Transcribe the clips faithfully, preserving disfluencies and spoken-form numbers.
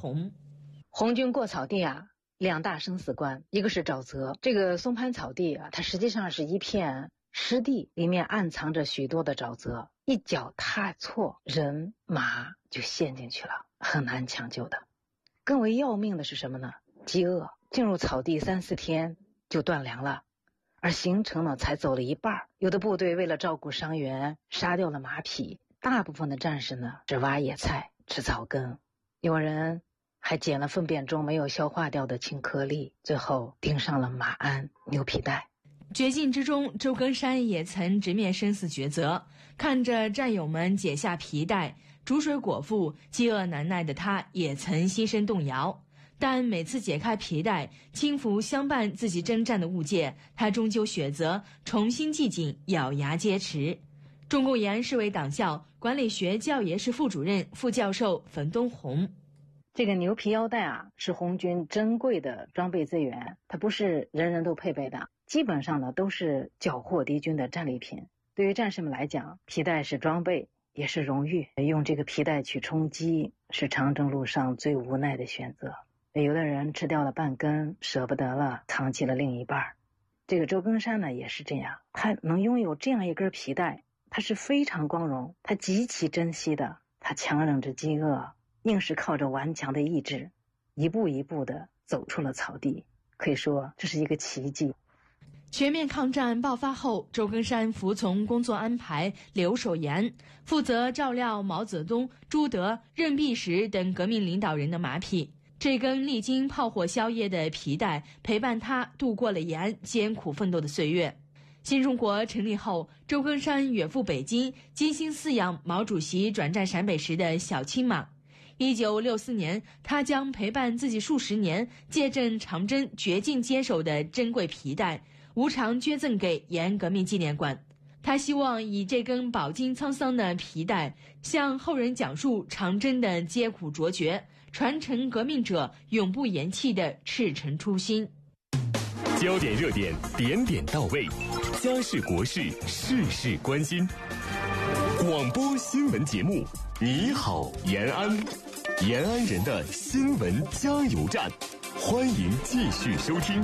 红。 红军过草地啊，两大生死关，一个是沼泽。这个松潘草地啊，它实际上是一片湿地，里面暗藏着许多的沼泽，一脚踏错，人马就陷进去了，很难抢救的。更为要命的是什么呢？饥饿。进入草地三四天就断粮了，而行程呢才走了一半。有的部队为了照顾伤员，杀掉了马匹，大部分的战士呢只挖野菜吃草根，有人还捡了粪便中没有消化掉的青颗粒，最后钉上了马鞍牛皮带。 绝境之中，周根山也曾直面生死抉择，看着战友们解下皮带，逐水果腹，饥饿难耐的他也曾心生动摇。但每次解开皮带，轻抚相伴自己征战的物件，他终究选择重新系紧，咬牙坚持。中共延安市委党校管理学教研室副主任、副教授冯东红。 这个牛皮腰带啊，是红军珍贵的装备资源，它不是人人都配备的，基本上呢都是缴获敌军的战利品。对于战士们来讲，皮带是装备，也是荣誉。用这个皮带去充饥，是长征路上最无奈的选择。有的人吃掉了半根，舍不得了，藏起了另一半。这个周根山呢也是这样，他能拥有这样一根皮带，他是非常光荣，他极其珍惜的。他强忍着饥饿，硬是靠着顽强的意志，一步一步地走出了草地，可以说这是一个奇迹。 全面抗战爆发后，周根山服从工作安排，留守延安，负责照料毛泽东、朱德、任弼时等革命领导人的马匹。这根历经炮火硝烟的皮带陪伴他度过了延安艰苦奋斗的岁月。新中国成立后，周根山远赴北京，精心饲养毛主席转战陕北时的小青马。一九六四年，他将陪伴自己数十年、见证长征绝境坚守的珍贵皮带无偿捐赠给延安革命纪念馆。他希望以这根饱经沧桑的皮带，向后人讲述长征的艰苦卓绝，传承革命者永不言弃的赤诚初心。 焦点热点，点点到位，家事国事，事事关心。广播新闻节目，你好延安，延安人的新闻加油站，欢迎继续收听。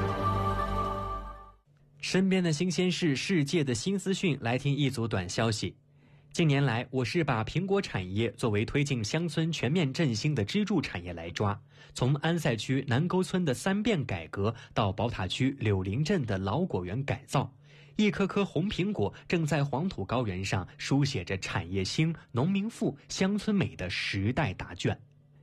身边的新鲜事，世界的新资讯，来听一组短消息。近年来，我市把苹果产业作为推进乡村全面振兴的支柱产业来抓。从安塞区南沟村的三变改革到宝塔区柳林镇的老果园改造，一颗颗红苹果正在黄土高原上书写着产业兴、农民富、乡村美的时代答卷。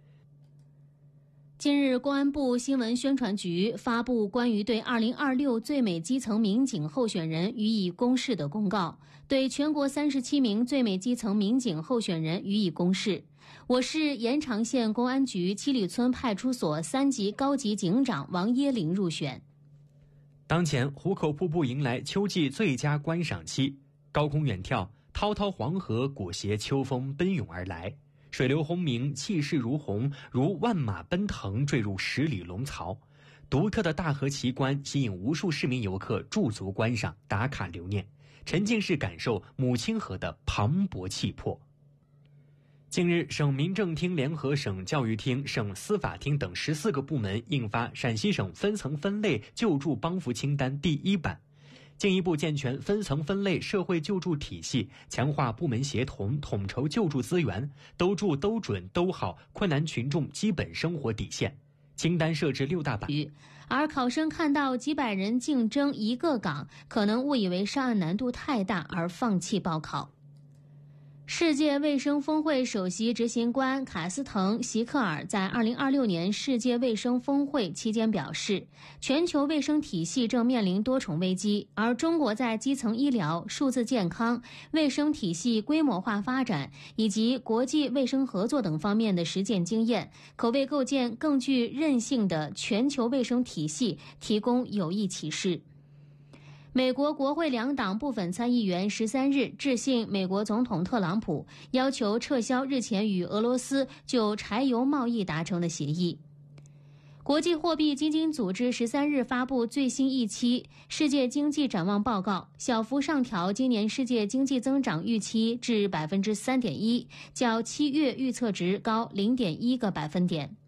近日，公安部新闻宣传局发布关于对二零二六最美基层民警候选人予以公示的公告，对全国三十七名最美基层民警候选人予以公示。我市延长县公安局七里村派出所三级高级警长王耶林入选。 当前，壶口瀑布迎来秋季最佳观赏期，高空远眺，滔滔黄河裹挟秋风奔涌而来。水流轰鸣，气势如虹，如万马奔腾坠入十里龙槽。独特的大河奇观吸引无数市民游客驻足观赏、打卡留念，沉浸式感受母亲河的磅礴气魄。近日，省民政厅联合省教育厅、省司法厅等十四个部门印发《陕西省分层分类救助帮扶清单》第一版，进一步健全分层分类社会救助体系，强化部门协同，统筹救助资源，兜住兜准兜好困难群众基本生活底线。清单设置六大版， 而考生看到几百人竞争一个岗，可能误以为上岸难度太大而放弃报考。世界卫生峰会首席执行官卡斯滕·席克尔在二零二六年世界卫生峰会期间表示，全球卫生体系正面临多重危机，而中国在基层医疗、数字健康、卫生体系规模化发展以及国际卫生合作等方面的实践经验，可为构建更具韧性的全球卫生体系提供有益启示。美国国会两党部分参议员十三日致信美国总统特朗普，要求撤销日前与俄罗斯就柴油贸易达成的协议。国际货币基金组织十三日发布最新一期世界经济展望报告，小幅上调今年世界经济增长预期至 百分之三点一， 较七月预测值高 零点一个百分点。